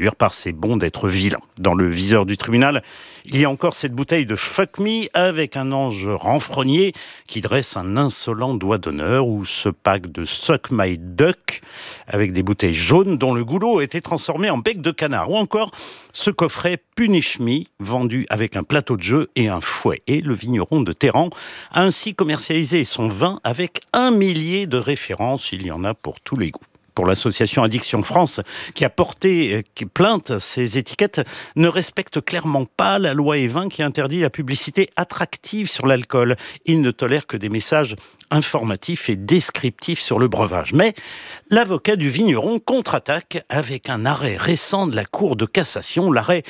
conduire par ces bons d'être vilains. Dans le viseur du tribunal, il y a encore cette bouteille de Fuck Me avec un ange renfrogné qui dresse un insolent doigt d'honneur, ou ce pack de Suck My Duck avec des bouteilles jaunes dont le goulot a été transformé en bec de canard, ou encore ce coffret Punish Me vendu avec un plateau de jeu et un fouet. Et le vigneron de Téhéran a ainsi commercialisé son vin avec 1 millier de références. Il y en a pour tous les goûts. Pour l'association Addiction France, qui a porté plainte, ces étiquettes ne respectent clairement pas la loi E20 qui interdit la publicité attractive sur l'alcool. Il ne tolère que des messages informatifs et descriptifs sur le breuvage. Mais l'avocat du vigneron contre-attaque avec un arrêt récent de la Cour de cassation, l'arrêt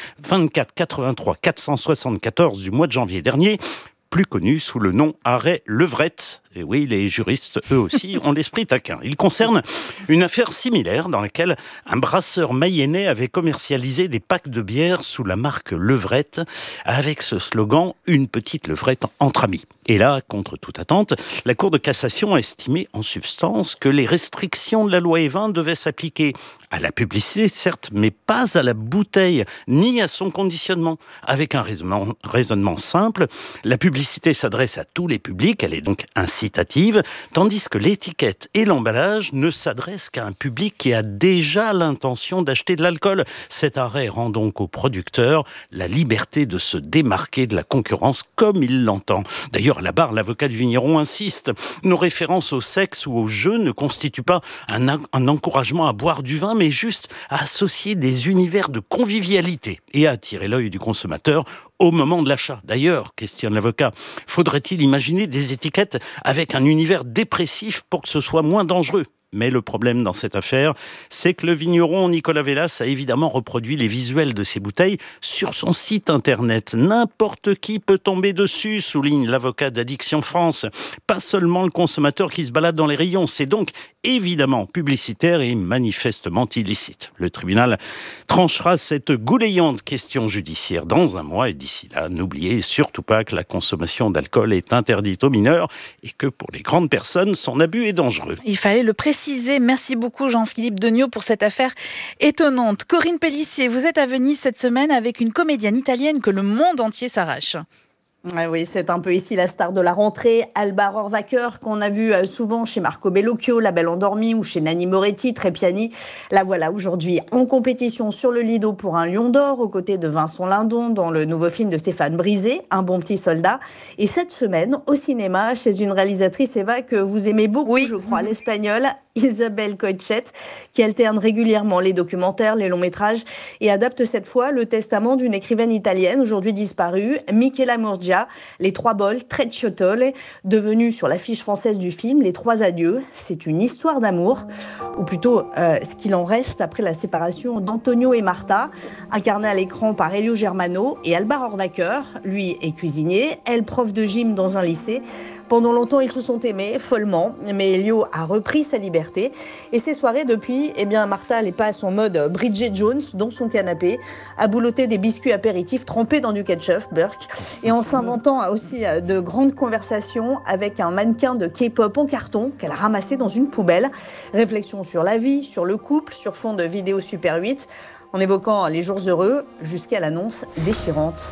24-83-474 du mois de janvier dernier, plus connu sous le nom arrêt Levrette. Et oui, les juristes, eux aussi, ont l'esprit taquin. Il concerne une affaire similaire dans laquelle un brasseur mayennais avait commercialisé des packs de bière sous la marque Levrette avec ce slogan « Une petite levrette entre amis ». Et là, contre toute attente, la Cour de cassation a estimé en substance que les restrictions de la loi E20 devaient s'appliquer à la publicité, certes, mais pas à la bouteille, ni à son conditionnement. Avec un raisonnement simple, la publicité s'adresse à tous les publics, elle est donc incitative, tandis que l'étiquette et l'emballage ne s'adressent qu'à un public qui a déjà l'intention d'acheter de l'alcool. Cet arrêt rend donc aux producteurs la liberté de se démarquer de la concurrence comme il l'entend. D'ailleurs, à la barre, l'avocat du vigneron insiste. Nos références au sexe ou au jeu ne constituent pas un encouragement à boire du vin, mais juste à associer des univers de convivialité et à attirer l'œil du consommateur au moment de l'achat. D'ailleurs, questionne l'avocat, faudrait-il imaginer des étiquettes avec un univers dépressif pour que ce soit moins dangereux ? Mais le problème dans cette affaire, c'est que le vigneron Nicolas Vellas a évidemment reproduit les visuels de ces bouteilles sur son site internet. N'importe qui peut tomber dessus, souligne l'avocat d'Addiction France. Pas seulement le consommateur qui se balade dans les rayons, c'est donc évidemment publicitaire et manifestement illicite. Le tribunal tranchera cette goulayante question judiciaire dans un mois et d'ici là, n'oubliez surtout pas que la consommation d'alcool est interdite aux mineurs et que pour les grandes personnes, son abus est dangereux. Il fallait le préciser. Merci beaucoup Jean-Philippe Degnaud pour cette affaire étonnante. Corinne Pellissier, vous êtes à Venise cette semaine avec une comédienne italienne que le monde entier s'arrache. Oui, c'est un peu ici la star de la rentrée, Alba Rohrwacher, qu'on a vu souvent chez Marco Bellocchio, La Belle Endormie, ou chez Nanni Moretti, Trepiani. La voilà aujourd'hui en compétition sur le Lido pour un Lion d'Or, aux côtés de Vincent Lindon, dans le nouveau film de Stéphane Brisé, Un bon petit soldat. Et cette semaine, au cinéma, chez une réalisatrice, Eva, que vous aimez beaucoup, oui. Je crois, l'espagnole, Isabel Coixet, qui alterne régulièrement les documentaires, les longs métrages, et adapte cette fois le testament d'une écrivaine italienne, aujourd'hui disparue, Michela Murgia. Les trois bols, Trecciotole, devenus sur l'affiche française du film Les Trois Adieux. C'est une histoire d'amour, ou plutôt ce qu'il en reste après la séparation d'Antonio et Marta, incarnés à l'écran par Elio Germano. Et Alba Rohrwacher, lui, est cuisinier, elle prof de gym dans un lycée. Pendant longtemps, ils se sont aimés follement, mais Elio a repris sa liberté. Et ces soirées, depuis, Martha n'est pas à son mode Bridget Jones, dans son canapé, à boulotter des biscuits apéritifs trempés dans du ketchup, Burke, et en s'inventant aussi de grandes conversations avec un mannequin de K-pop en carton qu'elle a ramassé dans une poubelle. Réflexion sur la vie, sur le couple, sur fond de vidéos Super 8, en évoquant les jours heureux jusqu'à l'annonce déchirante.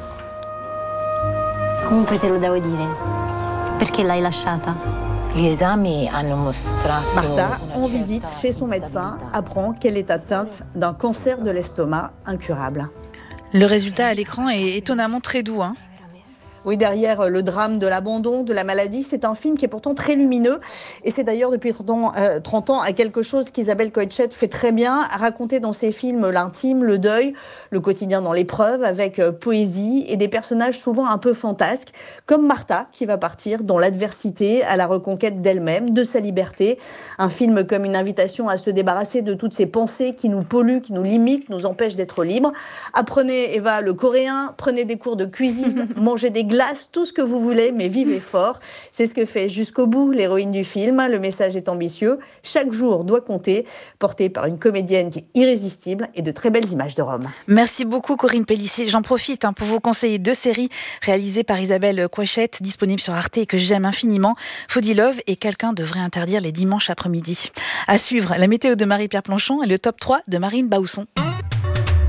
Comunque te lo devo dire. Perché l'hai lasciata? Gli esami hanno mostrato. Martha, en visite chez son médecin, apprend qu'elle est atteinte d'un cancer de l'estomac incurable. Le résultat à l'écran est étonnamment très doux, hein. Oui, derrière le drame de l'abandon, de la maladie, c'est un film qui est pourtant très lumineux. Et c'est d'ailleurs depuis 30 ans à quelque chose qu'Isabelle Coixet fait très bien, raconter dans ses films l'intime, le deuil, le quotidien dans l'épreuve, avec poésie et des personnages souvent un peu fantasques, comme Martha, qui va partir dans l'adversité à la reconquête d'elle-même, de sa liberté. Un film comme une invitation à se débarrasser de toutes ces pensées qui nous polluent, qui nous limitent, nous empêchent d'être libres. Apprenez, Eva, le coréen, prenez des cours de cuisine, mangez des glace, tout ce que vous voulez, mais vivez fort. C'est ce que fait jusqu'au bout l'héroïne du film. Le message est ambitieux. Chaque jour doit compter, porté par une comédienne qui est irrésistible et de très belles images de Rome. Merci beaucoup Corinne Pellissier. J'en profite pour vous conseiller 2 séries réalisées par Isabelle Coixet, disponibles sur Arte et que j'aime infiniment. Foodie Love et Quelqu'un devrait interdire les dimanches après-midi. À suivre, la météo de Marie-Pierre Planchon et le top 3 de Marine Bausson.